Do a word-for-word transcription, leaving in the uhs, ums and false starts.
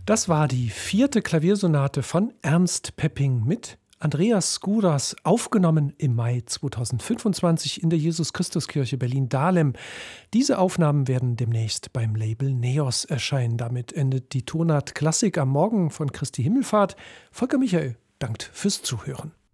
Das war die vierte Klaviersonate von Ernst Pepping mit Andreas Skuras, aufgenommen im Mai zweitausendfünfundzwanzig in der Jesus-Christus-Kirche Berlin-Dahlem. Diese Aufnahmen werden demnächst beim Label Neos erscheinen. Damit endet die Tonart Klassik am Morgen von Christi Himmelfahrt. Volker Michael dankt fürs Zuhören.